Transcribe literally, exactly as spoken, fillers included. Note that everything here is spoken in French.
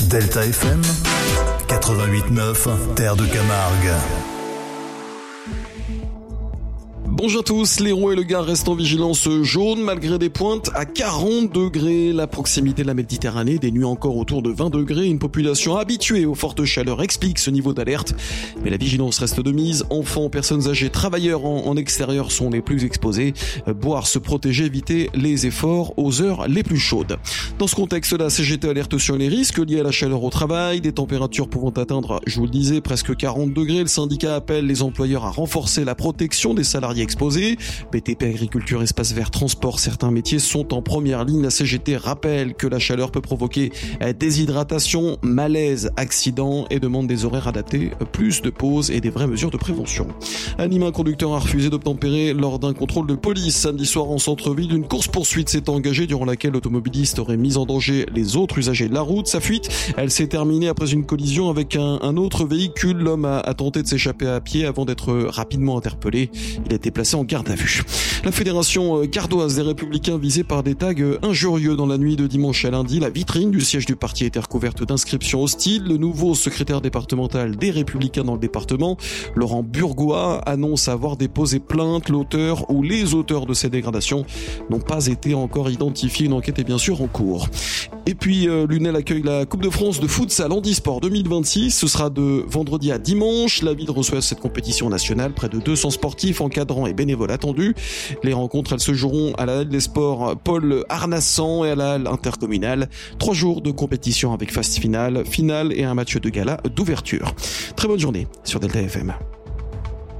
Delta F M quatre-vingt-huit neuf, Terre de Camargue. Bonjour à tous, l'Hérault et le Gard restent en vigilance jaune malgré des pointes à quarante degrés. La proximité de la Méditerranée, des nuits encore autour de vingt degrés. Une population habituée aux fortes chaleurs explique ce niveau d'alerte. Mais la vigilance reste de mise. Enfants, personnes âgées, travailleurs en, en extérieur sont les plus exposés. Boire, se protéger, éviter les efforts aux heures les plus chaudes. Dans ce contexte, la C G T alerte sur les risques liés à la chaleur au travail. Des températures pouvant atteindre, je vous le disais, presque quarante degrés. Le syndicat appelle les employeurs à renforcer la protection des salariés exposés. B T P, agriculture, espace vert, transport, certains métiers sont en première ligne. La C G T rappelle que la chaleur peut provoquer déshydratation, malaise, accident et demande des horaires adaptés, plus de pauses et des vraies mesures de prévention. À Nîmes, un conducteur a refusé d'obtempérer lors d'un contrôle de police. Samedi soir en centre-ville, une course-poursuite s'est engagée durant laquelle l'automobiliste aurait mis en danger les autres usagers de la route. Sa fuite, elle s'est terminée après une collision avec un, un autre véhicule. L'homme a, a tenté de s'échapper à pied avant d'être rapidement interpellé. Il a été placé en garde à vue. La fédération gardoise des Républicains visée par des tags injurieux dans la nuit de dimanche à lundi. La vitrine du siège du parti était recouverte d'inscriptions hostiles. Le nouveau secrétaire départemental des Républicains dans le département, Laurent Burgois, annonce avoir déposé plainte. L'auteur ou les auteurs de ces dégradations n'ont pas été encore identifiés. Une enquête est bien sûr en cours. Et puis, euh, Lunel accueille la Coupe de France de futsal handisport deux mille vingt-six. Ce sera de vendredi à dimanche. La ville reçoit cette compétition nationale. Près de deux cents sportifs, encadrants et bénévoles attendus. Les rencontres, elles se joueront à la Halle des Sports Paul Arnassan et à la Halle intercommunale. Trois jours de compétition avec phase finale, finale et un match de gala d'ouverture. Très bonne journée sur Delta F M.